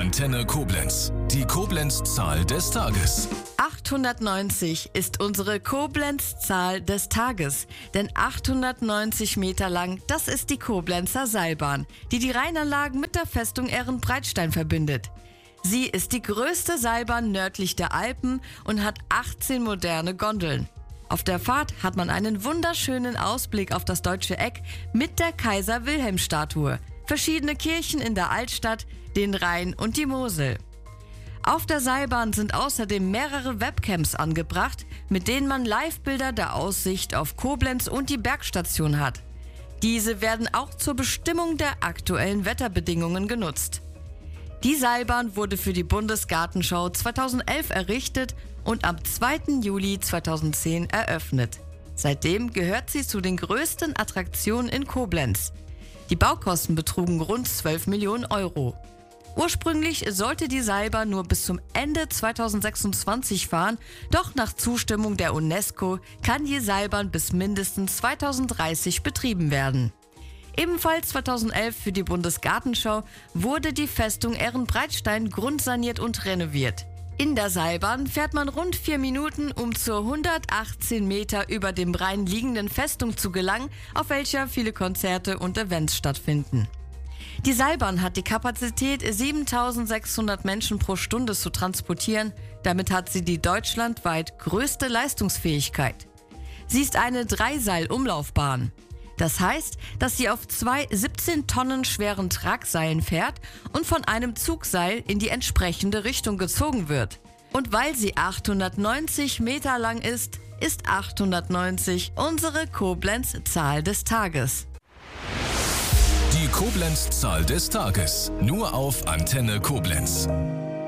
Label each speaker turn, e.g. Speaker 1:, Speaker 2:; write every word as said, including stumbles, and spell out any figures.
Speaker 1: Antenne Koblenz. Die Koblenz-Zahl des Tages.
Speaker 2: achthundertneunzig ist unsere Koblenz-Zahl des Tages. Denn achthundertneunzig Meter lang, das ist die Koblenzer Seilbahn, die die Rheinanlagen mit der Festung Ehrenbreitstein verbindet. Sie ist die größte Seilbahn nördlich der Alpen und hat achtzehn moderne Gondeln. Auf der Fahrt hat man einen wunderschönen Ausblick auf das Deutsche Eck mit der Kaiser-Wilhelm-Statue, verschiedene Kirchen in der Altstadt, den Rhein und die Mosel. Auf der Seilbahn sind außerdem mehrere Webcams angebracht, mit denen man Livebilder der Aussicht auf Koblenz und die Bergstation hat. Diese werden auch zur Bestimmung der aktuellen Wetterbedingungen genutzt. Die Seilbahn wurde für die Bundesgartenschau zweitausendelf errichtet und am zweiten Juli zweitausendzehn eröffnet. Seitdem gehört sie zu den größten Attraktionen in Koblenz. Die Baukosten betrugen rund zwölf Millionen Euro. Ursprünglich sollte die Seilbahn nur bis zum Ende zweitausendsechsundzwanzig fahren, doch nach Zustimmung der UNESCO kann die Seilbahn bis mindestens zweitausenddreißig betrieben werden. Ebenfalls zweitausendelf für die Bundesgartenschau wurde die Festung Ehrenbreitstein grundsaniert und renoviert. In der Seilbahn fährt man rund vier Minuten, um zur hundertachtzehn Meter über dem Rhein liegenden Festung zu gelangen, auf welcher viele Konzerte und Events stattfinden. Die Seilbahn hat die Kapazität, siebentausendsechshundert Menschen pro Stunde zu transportieren. Damit hat sie die deutschlandweit größte Leistungsfähigkeit. Sie ist eine Dreiseil-Umlaufbahn. Das heißt, dass sie auf zwei siebzehn Tonnen schweren Tragseilen fährt und von einem Zugseil in die entsprechende Richtung gezogen wird. Und weil sie achthundertneunzig Meter lang ist, ist achthundertneunzig unsere Koblenz-Zahl des Tages.
Speaker 1: Die Koblenz-Zahl des Tages. Nur auf Antenne Koblenz.